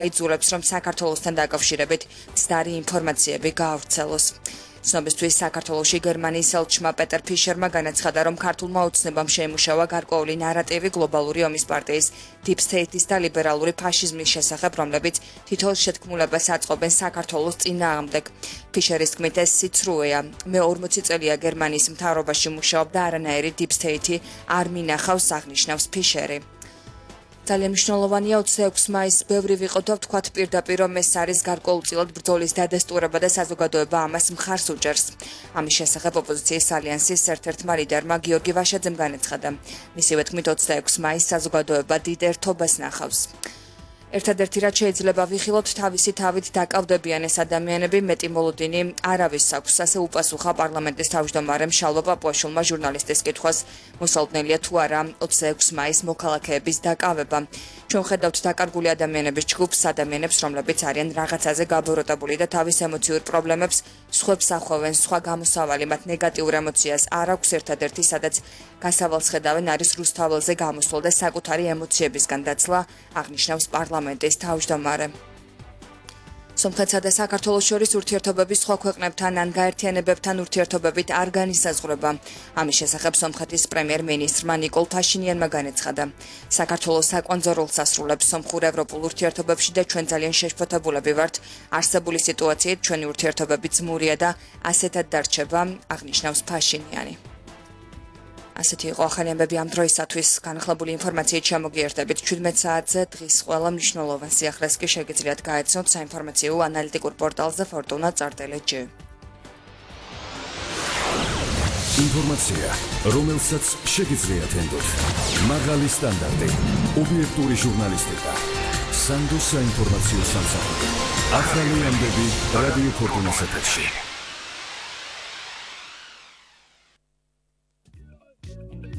იძულებს, რომ საქართველოსთან დაკავშირებით მცდარი ინფორმაციები გაავრცელოს. ცნობისთვის საქართველოში გერმანიის ელჩმა პეტერ ფიშერმა განაცხადა, რომ ქართულმა ოცნებამ შეიმუშავა გარკვეული ნარატივი გლობალური ომის პარტიის Deep State-ის და ლიბერალური ფაშიზმის შესახებ, რომლებიც თითოეულ შეთქმულებას აწყობენ საქართველოს წინააღმდეგ. ფიშერის თქმით, ეს სიცრუეა. მე 40 წელია გერმანიის მთავრობაში მუშაობ და არანაირი Deep State-ი არ მინახავს, აღნიშნავს ფიშერი. ძალიან მნიშვნელოვანია 26 მაისს ბევრი ვიყო და ვთქვათ პირდაპირ, რომ ეს არის გარკვეულწილად ბრძოლის დადასტურება და საზოგადოება ამას მხარს უჭერს. ამის შესახებ ოპოზიციის ალიანსის ერთ-ერთმა ლიდერმა გიორგი ვაშაძემ განაცხადა. მისივე თქმით 26 მაისს საზოგადოება დიდ ერთობას ნახავს. ერთადერთი რაც შეიძლება ვიხილოთ, თავისი თავით დაკავდებიან ეს ადამიანები, მეტი მოლოდინი არავის აქვს, ასე უპასუხა პარლამენტის თავმჯდომარემ შალვა პაპუაშვილმა ჟურნალისტის კითხვას, მოსალოდნელია თუ არა 26 მაისს მოქალაქეების დაკავება. ჩვენ ხედავთ დაკარგული ადამიანების ჯგუფს, ადამიანებს, რომლებიც არიან რაღაცაზე გაბოროტებული და თავის ემოციურ პრობლემებს სხვებს ახვევენ, სხვა გამოსავალი მათ ნეგატიურ ემოციას არ აქვს, ერთადერთი სადაც გასავალს ხედავენ არის რუსთაველზე გამოსვლა და საკუთარი ემოციებისგან დაცლა, აღნიშნავს პარლამენტის თავმჯდომარე. სომხეთსა და საქართველოს შორის ურთიერთობები სხვა ქვეყნებთან ან გაერთიანებებთან ურთიერთობებით არ განისაზღვრება. ამის შესახებ სომხეთის პრემიერ-მინისტრმა ნიკოლ ფაშინიანმა განაცხადა. საქართველოს საკვანძო როლს ასრულებს სომხურ ევროპულ ურთიერთობებში და ჩვენ ძალიან შეშფოთებულები ვართ. არსებული სიტუაციით ჩვენი ურთიერთობები ძმურია და ასეთად დარჩება, აღნიშნავს ფაშინიანი. ასეთი იყო ახალი ამბები ამ დროისათვის. განახლებული ინფორმაციით შემოგიერთებით 17 საათზე დღის ყველა მნიშვნელოვან სიახლეს კი შეგიძლიათ გაეცნოთ საინფორმაციო ანალიტიკურ პორტალზე fortuna.art.lg. ინფორმაცია, რომელსაც შეგიძლიათ ენდოთ. მაღალი სტანდარტი, ობიექტური ჟურნალისტიკა. სანდო საინფორმაციო სამსახური. ახალი ამბები რადიო ფორტუნას ეთერში.